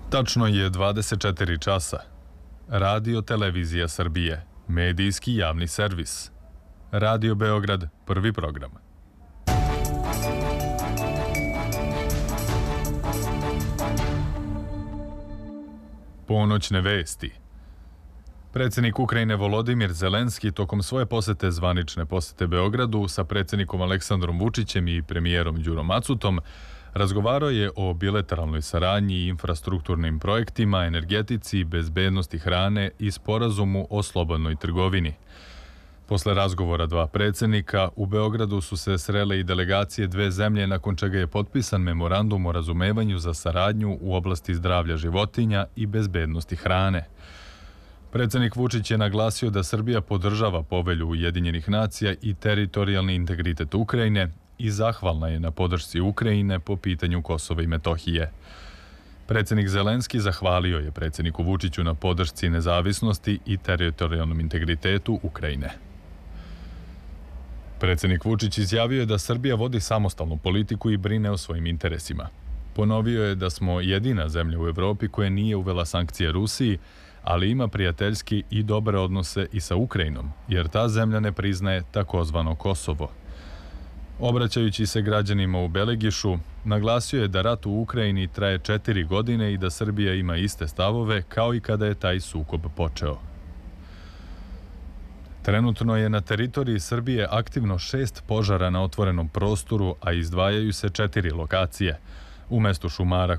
Tačno je 24 časa. Radio Televizija Srbije, medijski javni servis. Radio Beograd, prvi program. Ponoćne vesti. Predsjednik Ukrajine Volodimir Zelenski tokom svoje zvanične posete Beogradu sa predsjednikom Aleksandrom Vučićem i premijerom Đurom Macutom razgovarao je o bilateralnoj saradnji i infrastrukturnim projektima, energetici, bezbednosti hrane i sporazumu o slobodnoj trgovini. Posle razgovora dva predsjednika, u Beogradu su se srele i delegacije dve zemlje, nakon čega je potpisan memorandum o razumevanju za saradnju u oblasti zdravlja životinja i bezbednosti hrane. Predsjednik Vučić je naglasio da Srbija podržava povelju Ujedinjenih nacija i teritorijalni integritet Ukrajine i zahvalna je na podršci Ukrajine po pitanju Kosova i Metohije. Predsjednik Zelenski zahvalio je predsjedniku Vučiću na podršci nezavisnosti i teritorijalnom integritetu Ukrajine. Predsjednik Vučić izjavio je da Srbija vodi samostalnu politiku i brine o svojim interesima. Ponovio je da smo jedina zemlja u Evropi koja nije uvela sankcije Rusiji, ali ima prijateljski i dobre odnose i sa Ukrajinom, jer ta zemlja ne priznaje takozvano Kosovo. Obraćajući se građanima u Belegišu, naglasio je da rat u Ukrajini traje 4 godine i da Srbija ima iste stavove kao i kada je taj sukob počeo. Trenutno je na teritoriji Srbije aktivno 6 požara na otvorenom prostoru, a izdvajaju se 4 lokacije. U mestu šumara